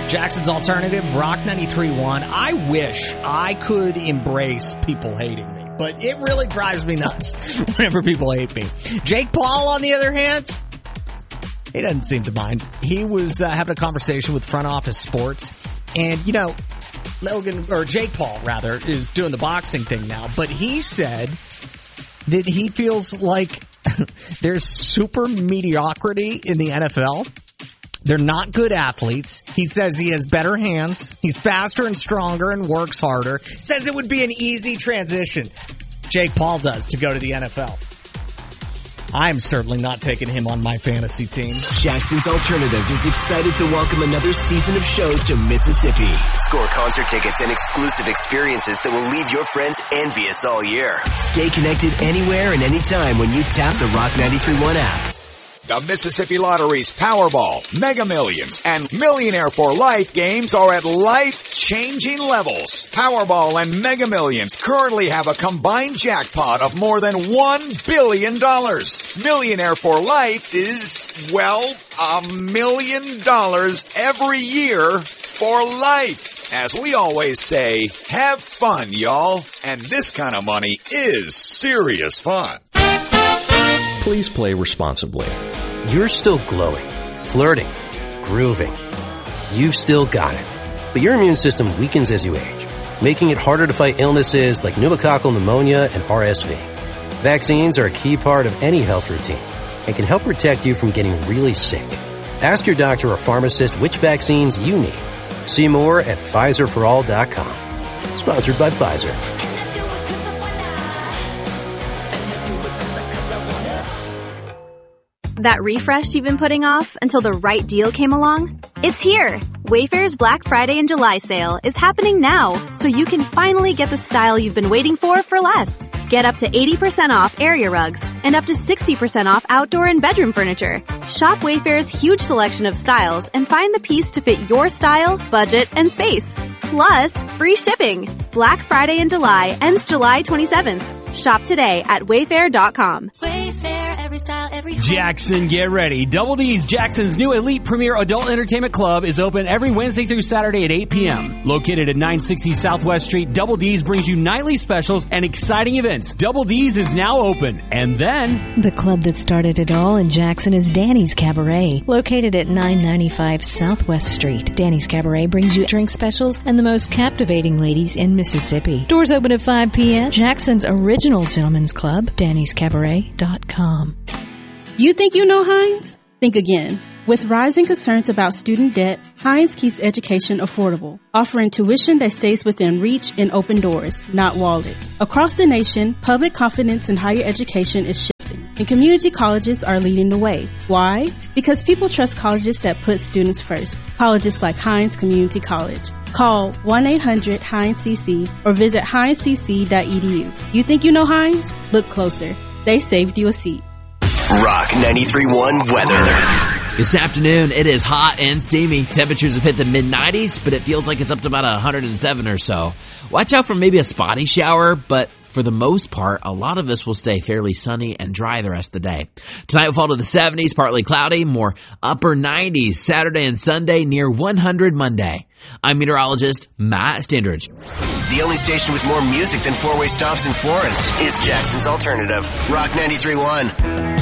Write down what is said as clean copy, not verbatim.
Jackson's Alternative, Rock 93.1. I wish I could embrace people hating me, but it really drives me nuts whenever people hate me. Jake Paul, on the other hand, he doesn't seem to mind. He was having a conversation with Front Office Sports, and, you know, Jake Paul, rather, is doing the boxing thing now, but he said that he feels like there's super mediocrity in the NFL. They're not good athletes. He says he has better hands. He's faster and stronger and works harder. Says it would be an easy transition, Jake Paul does, to go to the NFL. I'm certainly not taking him on my fantasy team. Jackson's Alternative is excited to welcome another season of shows to Mississippi. Score concert tickets and exclusive experiences that will leave your friends envious all year. Stay connected anywhere and anytime when you tap the Rock 93.1 app. The Mississippi Lottery's Powerball, Mega Millions, and Millionaire for Life games are at life-changing levels. Powerball and Mega Millions currently have a combined jackpot of more than $1 billion. Millionaire for Life is, well, $1 million every year for life. As we always say, have fun, y'all. And this kind of money is serious fun. Please play responsibly. You're still glowing, flirting, grooving. You've still got it. But your immune system weakens as you age, making it harder to fight illnesses like pneumococcal pneumonia and RSV. Vaccines are a key part of any health routine and can help protect you from getting really sick. Ask your doctor or pharmacist which vaccines you need. See more at PfizerForAll.com. Sponsored by Pfizer. That refresh you've been putting off until the right deal came along? It's here! Wayfair's Black Friday and July sale is happening now, so you can finally get the style you've been waiting for less. Get up to 80% off area rugs and up to 60% off outdoor and bedroom furniture. Shop Wayfair's huge selection of styles and find the piece to fit your style, budget, and space. Plus, free shipping. Black Friday in July ends July 27th. Shop today at Wayfair.com. Wayfair, every style, every home. Jackson, get ready. Double D's, Jackson's new elite premier adult entertainment club, is open every Wednesday through Saturday at 8 p.m. Located at 960 Southwest Street, Double D's brings you nightly specials and exciting events. Double D's is now open. And then... the club that started it all in Jackson is Danny's Cabaret. Located at 995 Southwest Street. Danny's Cabaret brings you drink specials and the most captivating ladies in Mississippi. Doors open at 5 p.m. Jackson's original gentlemen's club, Danny'sCabaret.com. You think you know Heinz? Think again. With rising concerns about student debt, Heinz keeps education affordable, offering tuition that stays within reach and open doors, not walled. Across the nation, public confidence in higher education is shifting, and community colleges are leading the way. Why? Because people trust colleges that put students first. Colleges like Heinz Community College. Call 1-800-HEINZ-CC or visit heinzcc.edu. You think you know Heinz? Look closer. They saved you a seat. Rock 93.1 weather. This afternoon, it is hot and steamy. Temperatures have hit the mid-90s, but it feels like it's up to about 107 or so. Watch out for maybe a spotty shower, but for the most part, a lot of us will stay fairly sunny and dry the rest of the day. Tonight will fall to the 70s, partly cloudy, more upper 90s Saturday and Sunday, near 100 Monday. I'm meteorologist Matt Stindridge. The only station with more music than four-way stops in Florence is Jackson's Alternative. Rock 93.1.